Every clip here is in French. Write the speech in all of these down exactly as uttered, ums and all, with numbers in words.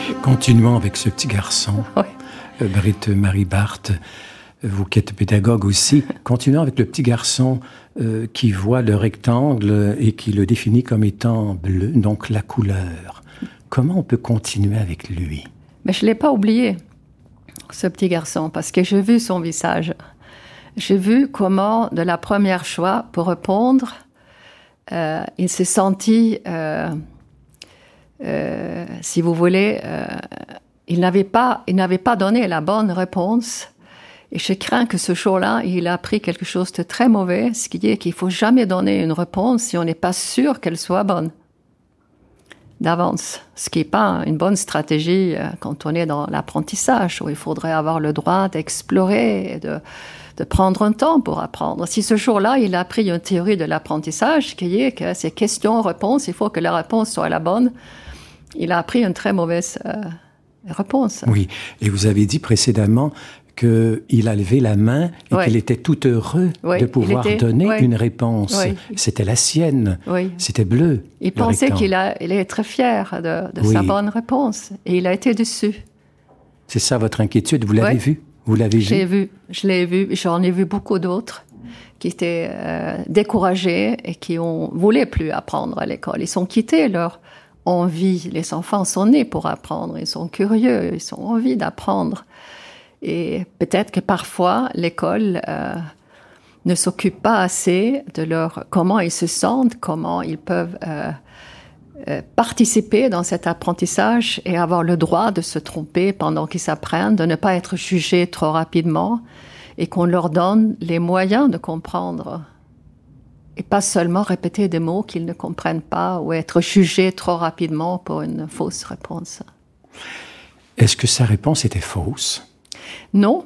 Continuons avec ce petit garçon, Oui. euh, Britt Marie Barthes, vous qui êtes pédagogue aussi. Continuons avec le petit garçon euh, qui voit le rectangle et qui le définit comme étant bleu, donc la couleur. Comment on peut continuer avec lui? Mais je ne l'ai pas oublié, ce petit garçon, parce que j'ai vu son visage. J'ai vu comment, de la première choix, pour répondre, euh, il s'est senti, euh, euh, si vous voulez, euh, il n'avait pas, il n'avait pas donné la bonne réponse. Et je crains que ce jour-là, il a appris quelque chose de très mauvais, ce qui est qu'il ne faut jamais donner une réponse si on n'est pas sûr qu'elle soit bonne d'avance. Ce qui n'est pas une bonne stratégie quand on est dans l'apprentissage, où il faudrait avoir le droit d'explorer et de, de prendre un temps pour apprendre. Si ce jour-là, il a appris une théorie de l'apprentissage, qui est que c'est questions-réponses, il faut que la réponse soit la bonne, il a appris une très mauvaise euh, réponse. Oui, et vous avez dit précédemment qu'il a levé la main et oui. qu'il était tout heureux oui, de pouvoir était, donner oui. une réponse. Oui. C'était la sienne. Oui. C'était bleu. Il pensait rectangle. qu'il a, il est très fier de, de oui. sa bonne réponse. Et il a été déçu. C'est ça votre inquiétude. Vous l'avez oui. vu? Vous l'avez J'ai vu? vu. Je l'ai vu. J'en ai vu beaucoup d'autres qui étaient euh, découragés et qui ne voulaient plus apprendre à l'école. Ils ont quitté leur envie. Les enfants sont nés pour apprendre. Ils sont curieux. Ils ont envie d'apprendre. Et peut-être que parfois, l'école euh, ne s'occupe pas assez de leur, comment ils se sentent, comment ils peuvent euh, euh, participer dans cet apprentissage et avoir le droit de se tromper pendant qu'ils apprennent, de ne pas être jugés trop rapidement et qu'on leur donne les moyens de comprendre. Et pas seulement répéter des mots qu'ils ne comprennent pas ou être jugés trop rapidement pour une fausse réponse. Est-ce que sa réponse était fausse? Non,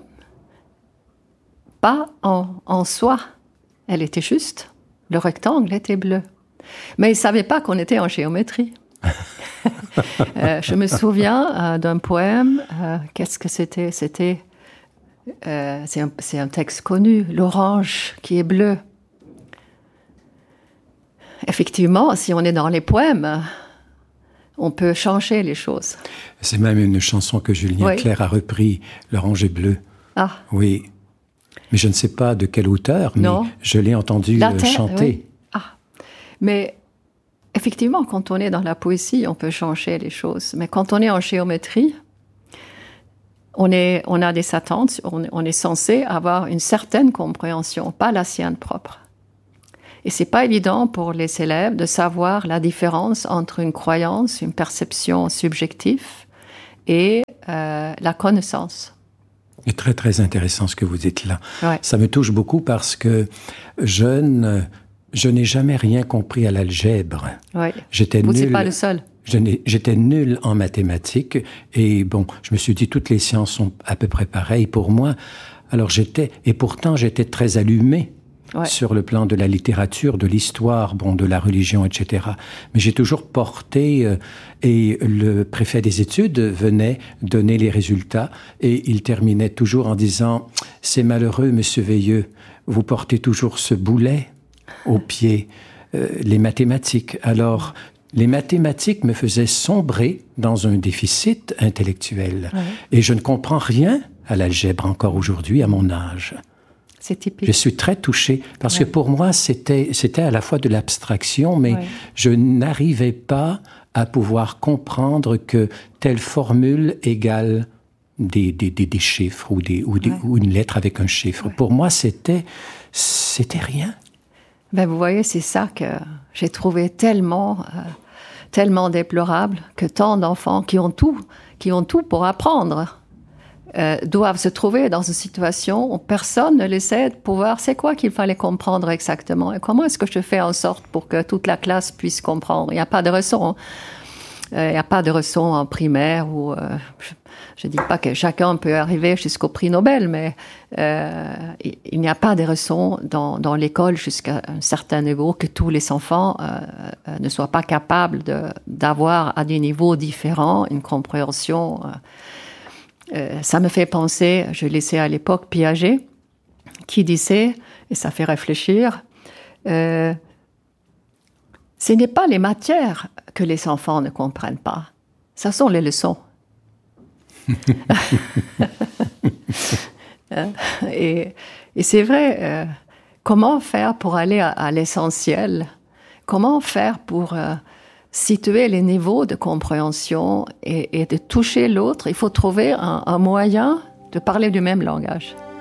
pas en, en soi. Elle était juste. Le rectangle était bleu. Mais il ne savait pas qu'on était en géométrie. euh, je me souviens euh, d'un poème. Euh, qu'est-ce que c'était? C'était euh, c'est, un, c'est un texte connu. L'orange qui est bleu. Effectivement, si on est dans les poèmes, on peut changer les choses. C'est même une chanson que Julien oui. Clerc a repris, L'orange est bleu. Ah. Oui. Mais je ne sais pas de quel auteur, mais non. je l'ai entendu la terre, chanter. Oui. Ah. Mais effectivement, quand on est dans la poésie, on peut changer les choses. Mais quand on est en géométrie, on, est, on a des attentes, on, on est censé avoir une certaine compréhension, pas la sienne propre. Et c'est pas évident pour les élèves de savoir la différence entre une croyance, une perception subjective et euh, la connaissance. C'est très, très intéressant ce que vous dites là. Ouais. Ça me touche beaucoup parce que jeune, je n'ai jamais rien compris à l'algèbre. Ouais. J'étais vous nul. n'êtes pas le seul. Je n'ai, j'étais nul en mathématiques et bon, je me suis dit toutes les sciences sont à peu près pareilles pour moi. Alors j'étais, et pourtant j'étais très allumé. Ouais. Sur le plan de la littérature, de l'histoire, bon, de la religion, et cetera. Mais j'ai toujours porté, euh, et le préfet des études venait donner les résultats, et il terminait toujours en disant « C'est malheureux, monsieur Veilleux, vous portez toujours ce boulet au pied, euh, les mathématiques. » Alors, les mathématiques me faisaient sombrer dans un déficit intellectuel. Ouais. Et je ne comprends rien à l'algèbre encore aujourd'hui, à mon âge. C'est typique. Je suis très touché parce ouais. que pour moi, c'était, c'était à la fois de l'abstraction, mais ouais. je n'arrivais pas à pouvoir comprendre que telle formule égale des, des, des, des chiffres ou, des, ou, des, ouais. ou une lettre avec un chiffre. Ouais. Pour moi, c'était, c'était rien. Ben, vous voyez, c'est ça que j'ai trouvé tellement, euh, tellement déplorable que tant d'enfants qui ont tout, qui ont tout pour apprendre, Euh, doivent se trouver dans une situation où personne ne les aide pour voir c'est quoi qu'il fallait comprendre exactement et comment est-ce que je fais en sorte pour que toute la classe puisse comprendre. Il n'y a pas de leçon. Euh, il n'y a pas de leçon en primaire où euh, je ne dis pas que chacun peut arriver jusqu'au prix Nobel, mais euh, il, il n'y a pas de leçon dans, dans l'école jusqu'à un certain niveau que tous les enfants euh, euh, ne soient pas capables de, d'avoir à des niveaux différents une compréhension euh, Euh, ça me fait penser, je lisais à l'époque Piaget, qui disait, et ça fait réfléchir, euh, ce n'est pas les matières que les enfants ne comprennent pas, ce sont les leçons. et, et c'est vrai, euh, comment faire pour aller à, à l'essentiel? Comment faire pour euh, situer les niveaux de compréhension et, et de toucher l'autre? Il faut trouver un, un moyen de parler du même langage.